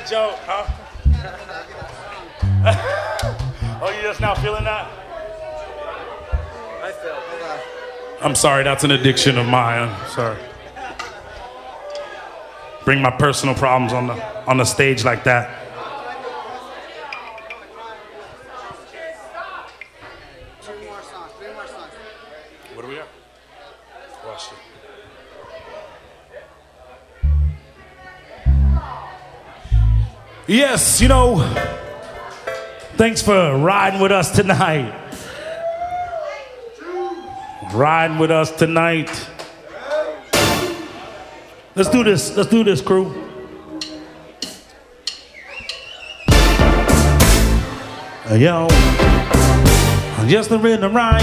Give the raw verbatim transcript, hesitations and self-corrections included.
joke, huh? Oh, you just now feeling that? I feel. I'm sorry, that's an addiction of mine. I'm sorry. Bring my personal problems on the on the stage like that. Two more songs. Three more songs. What do we got? Watch it. Yes, you know, thanks for riding with us tonight. Riding with us tonight. Let's do this. Let's do this, crew. Yo, just the rhythm right.